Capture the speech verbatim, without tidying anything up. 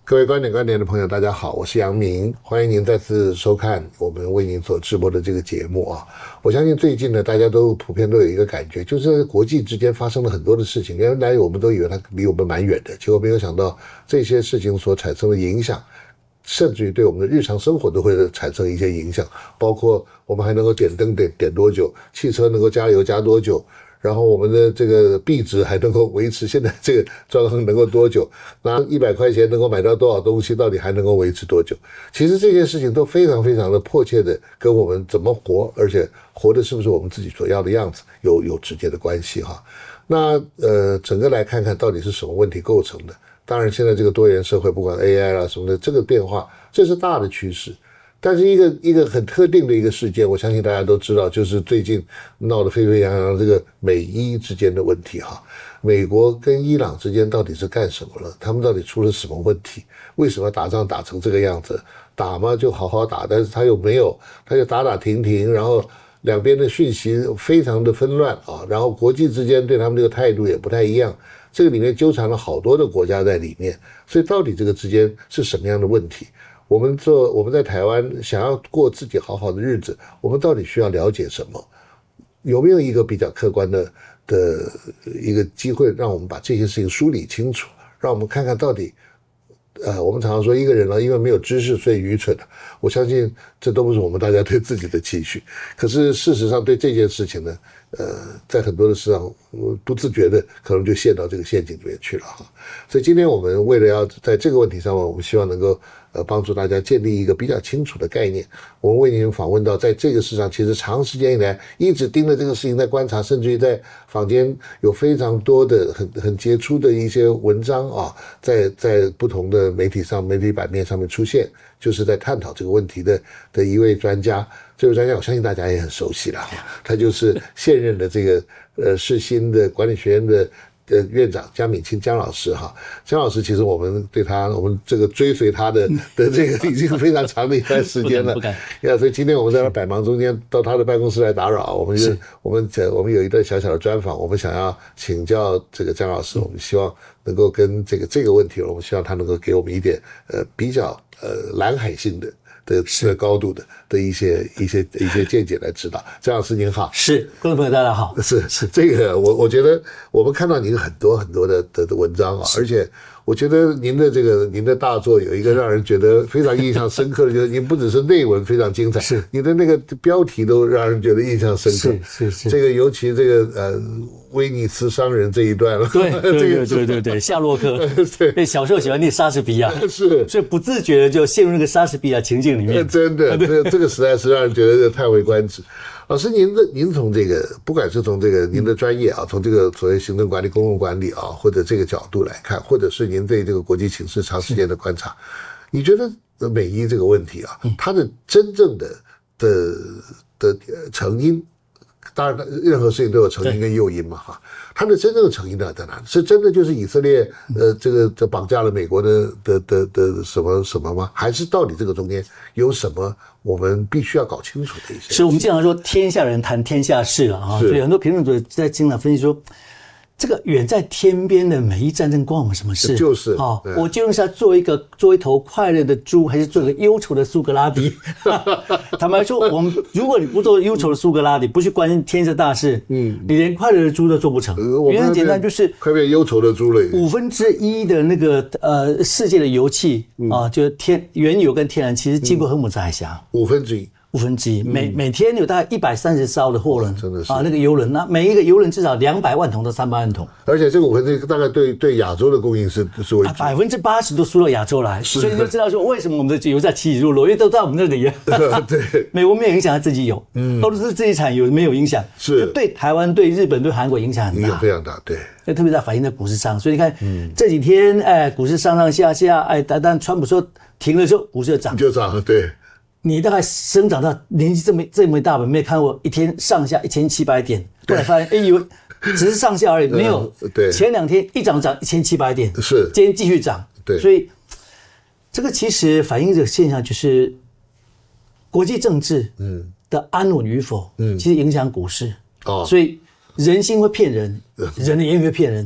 各位观点观点的朋友，大家好，我是杨明，欢迎您再次收看我们为您所直播的这个节目啊。我相信最近呢，大家都普遍都有一个感觉，就是在国际之间发生了很多的事情。原来我们都以为它离我们蛮远的，结果没有想到这些事情所产生的影响，甚至于对我们的日常生活都会产生一些影响，包括我们还能够点灯点点多久，汽车能够加油加多久。然后我们的这个币值还能够维持现在这个状况能够多久？拿一百块钱能够买到多少东西，到底还能够维持多久？其实这些事情都非常非常的迫切的跟我们怎么活，而且活的是不是我们自己所要的样子有有直接的关系哈。那呃，整个来看看到底是什么问题构成的？当然，现在这个多元社会，不管 A I 啦什么的，这个变化这是大的趋势。但是一个一个很特定的一个事件，我相信大家都知道，就是最近闹得沸沸扬扬这个美伊之间的问题哈。美国跟伊朗之间到底是干什么了？他们到底出了什么问题？为什么打仗打成这个样子？打嘛就好好打，但是他又没有，他就打打停停，然后两边的讯息非常的纷乱啊，然后国际之间对他们这个态度也不太一样。这个里面纠缠了好多的国家在里面，所以到底这个之间是什么样的问题？我们做我们在台湾想要过自己好好的日子，我们到底需要了解什么？有没有一个比较客观的的一个机会，让我们把这些事情梳理清楚，让我们看看到底，呃，我们常常说一个人呢，因为没有知识所以愚蠢，我相信这都不是我们大家对自己的期许。可是事实上对这件事情呢，呃，在很多的事上不自觉的可能就陷到这个陷阱里面去了哈。所以今天我们为了要在这个问题上面，我们希望能够呃帮助大家建立一个比较清楚的概念。我们为您访问到，在这个市场其实长时间以来一直盯着这个事情在观察，甚至于在坊间有非常多的很很杰出的一些文章啊，在在不同的媒体上媒体版面上面出现，就是在探讨这个问题的的一位专家。这位专家我相信大家也很熟悉了，他就是现任的这个呃世新的管理学院的呃院长江敏清江老师哈。江老师其实我们对他我们这个追随他的的这个已经非常长的一段时间了，呀，所以今天我们在他百忙中间到他的办公室来打扰，我们就我们我们有一段小小的专访，我们想要请教这个江老师，我们希望能够跟这个这个问题，我们希望他能够给我们一点呃比较呃蓝海性的。的的高度的的一些一些一些见解来指导。江老师您好。 是，观众朋友大家好。 是是这个我我觉得我们看到您很多很多的的的文章啊，而且我觉得您的这个您的大作有一个让人觉得非常印象深刻的，就是您不只是内文非常精彩， 是你的那个标题都让人觉得印象深刻。 是是是， 这个尤其这个呃威尼斯商人这一段了。 对对对对对对，夏洛克。对，小时候喜欢念莎士比亚， 是， 所以不自觉的就陷入那个莎士比亚情境里面。 真的，这个这个实在是让人觉得叹为观止。老师，您的您从这个不管是从这个您的专业啊，从这个所谓行政管理、公共管理啊，或者这个角度来看，或者是您对这个国际形势长时间的观察，你觉得美伊这个问题啊，它的真正的的的成因？当然，任何事情都有成因跟诱因嘛，哈。它的真正的成因在哪里？是真的就是以色列呃这个这绑架了美国的的的的什么什么吗？还是到底这个中间有什么我们必须要搞清楚的一些？ 是我们经常说天下人谈天下事了啊，所以很多评论者在经常分析说，这个远在天边的美伊战争关我们什么事？ 就是， 好、哦，我究竟是要做一个做一头快乐的猪，还是做一个忧愁的苏格拉底？坦白说，我们如果你不做忧愁的苏格拉底，不去关心天下大事，嗯，你连快乐的猪都做不成。呃、原因很简单，就是快变忧愁的猪了。 五分之一的那个呃世界的油气、嗯、啊，就是天原油跟天然气是经过荷姆斯海峡。 五分之一。 五分之一，每每天有大概一百三十艘的货轮， 真的是啊，那个油轮，那每一个油轮至少两百万桶到三百万桶， 而且这个五分之一大概对对亚洲的供应是是为主， 百分之八十都输到亚洲来，所以你就知道说为什么我们的油价起起落落，因为都在我们那里。 对， 美国没有影响，他自己有，嗯，都是自己产油没有影响， 是对台湾、对日本、对韩国影响很大， 影响非常大，对， 特别在反映在股市上，所以你看、嗯、这几天，哎，股市上上下下，哎，但但川普说停了之后，股市就涨， 就涨，对。 你大概生长到年纪这么这么大吧，没有看过一天上下一千七百点，后来发现，哎，以为只是上下而已，没有。 对， 前两天一涨涨一千七百点， 是， 今天继续涨。 对， 所以这个其实反映这个现象，就是国际政治的安稳与否，嗯，其实影响股市。哦，所以人心会骗人，人的言语会骗人。